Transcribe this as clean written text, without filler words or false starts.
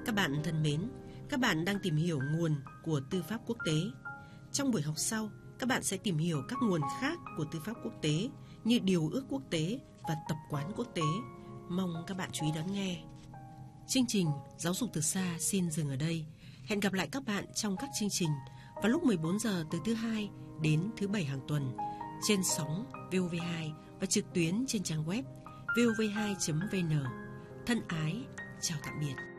Các bạn thân mến, các bạn đang tìm hiểu nguồn của tư pháp quốc tế. Trong buổi học sau, các bạn sẽ tìm hiểu các nguồn khác của tư pháp quốc tế như điều ước quốc tế và tập quán quốc tế. Mong các bạn chú ý đón nghe. Chương trình Giáo dục từ xa xin dừng ở đây. Hẹn gặp lại các bạn trong các chương trình vào lúc 14 giờ từ thứ Hai đến thứ Bảy hàng tuần trên sóng VOV2 và trực tuyến trên trang web vov2.vn. Thân ái, chào tạm biệt.